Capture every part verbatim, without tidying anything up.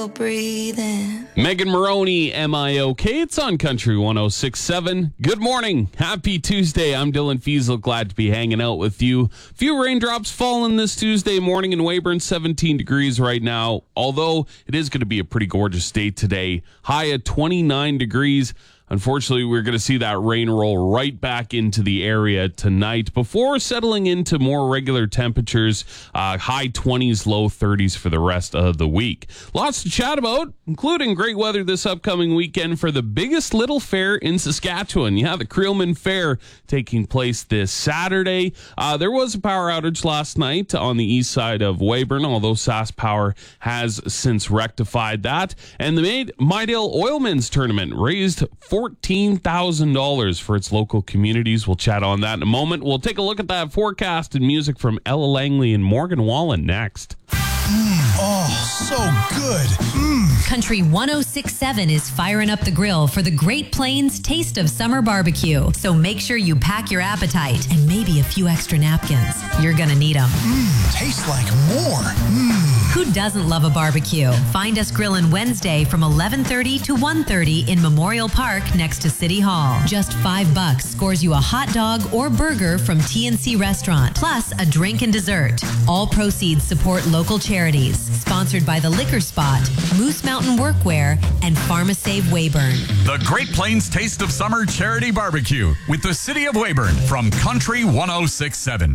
Breathing. Megan Maroney, M I O K. It's on Country one oh six point seven. Good morning. Happy Tuesday. I'm Dylan Fiesel. Glad to be hanging out with you. Few raindrops falling this Tuesday morning in Weyburn. seventeen degrees right now. Although it is going to be a pretty gorgeous day today. High at twenty-nine degrees. Unfortunately, we're going to see that rain roll right back into the area tonight before settling into more regular temperatures, uh, high twenties, low thirties for the rest of the week. Lots to chat about, including great weather this upcoming weekend for the biggest little fair in Saskatchewan. Yeah, the Creelman Fair taking place this Saturday. Uh, there was a power outage last night on the east side of Weyburn, although SaskPower has since rectified that. And the Mydale Oilman's Tournament raised fourteen thousand dollars for its local communities. We'll chat on that in a moment. We'll take a look at that forecast and music from Ella Langley and Morgan Wallen next. Mm, oh, so good. Mm. Country one oh six point seven is firing up the grill for the Great Plains Taste of Summer Barbecue. So make sure you pack your appetite and maybe a few extra napkins. You're going to need them. Mmm, tastes like more. Mmm. Who doesn't love a barbecue? Find us grilling Wednesday from eleven thirty to one thirty in Memorial Park next to City Hall. Just five bucks scores you a hot dog or burger from T and C Restaurant, plus a drink and dessert. All proceeds support local charities. Sponsored by the Liquor Spot, Moose Mountain Workwear, and PharmaSave Weyburn. The Great Plains Taste of Summer Charity Barbecue with the City of Weyburn from Country one oh six point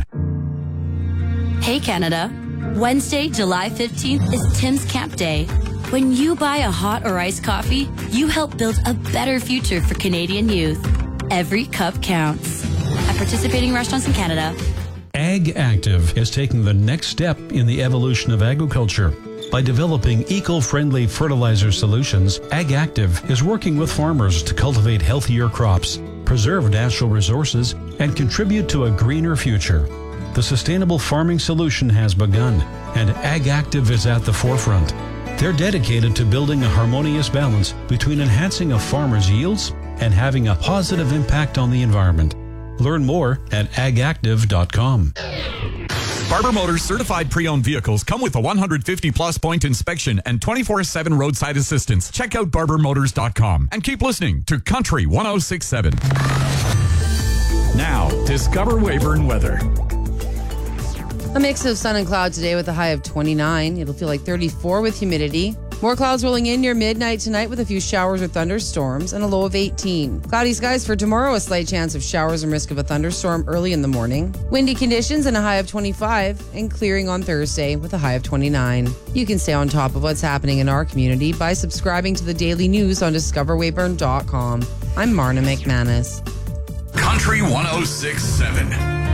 seven. Hey Canada, Wednesday, July fifteenth is Tim's Camp Day. When you buy a hot or iced coffee, you help build a better future for Canadian youth. Every cup counts. At participating restaurants in Canada. Ag Active is taking the next step in the evolution of agriculture. By developing eco-friendly fertilizer solutions, Ag Active is working with farmers to cultivate healthier crops, preserve natural resources, and contribute to a greener future. The sustainable farming solution has begun, and Ag Active is at the forefront. They're dedicated to building a harmonious balance between enhancing a farmer's yields and having a positive impact on the environment. Learn more at ag active dot com. Barber Motors certified pre-owned vehicles come with a one hundred fifty plus point inspection and twenty-four seven roadside assistance. Check out barber motors dot com and keep listening to Country one oh six point seven. Now, discover Weyburn weather. A mix of sun and cloud today with a high of twenty-nine. It'll feel like thirty-four with humidity. More clouds rolling in near midnight tonight with a few showers or thunderstorms and a low of eighteen. Cloudy skies for tomorrow, a slight chance of showers and risk of a thunderstorm early in the morning. Windy conditions and a high of twenty-five, and clearing on Thursday with a high of twenty-nine. You can stay on top of what's happening in our community by subscribing to the daily news on discover weyburn dot com. I'm Marna McManus. Country one oh six point seven.